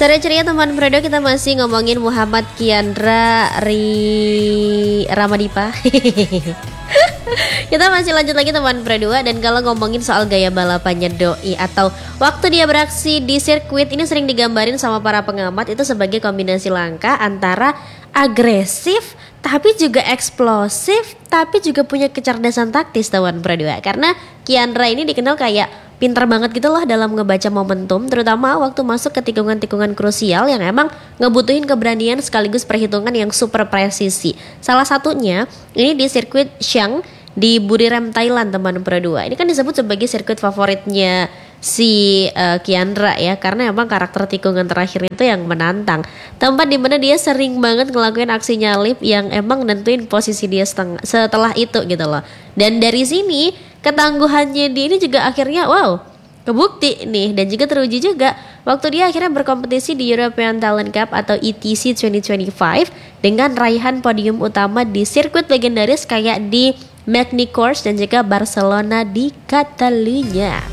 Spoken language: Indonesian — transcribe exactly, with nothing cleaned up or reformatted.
Sore ceria teman Fredo, kita masih ngomongin Muhammad Kiandra Ri Ramadipa. Kita masih lanjut lagi teman Fredo, dan kalau ngomongin soal gaya balapannya Doi atau waktu dia beraksi di sirkuit, ini sering digambarin sama para pengamat itu sebagai kombinasi langka antara agresif tapi juga eksplosif, tapi juga punya kecerdasan taktis teman Fredo. Karena Kiandra ini dikenal kayak pintar banget gitu loh dalam ngebaca momentum, terutama waktu masuk ke tikungan-tikungan krusial yang emang ngebutuhin keberanian sekaligus perhitungan yang super presisi. Salah satunya ini di sirkuit Siang di Buriram, Thailand teman Pro dua. Ini kan disebut sebagai sirkuit favoritnya si uh, Kiandra ya, karena emang karakter tikungan terakhir itu yang menantang. Tempat dimana dia sering banget ngelakuin aksi nyalip yang emang nentuin posisi dia seteng- setelah itu gitu loh. Dan dari sini ketangguhannya dia ini juga akhirnya wow kebukti nih, dan juga teruji juga waktu dia akhirnya berkompetisi di European Talent Cup atau E T C dua ribu dua puluh lima dengan raihan podium utama di sirkuit legendaris kayak di Magny Cours dan juga Barcelona di Catalunya.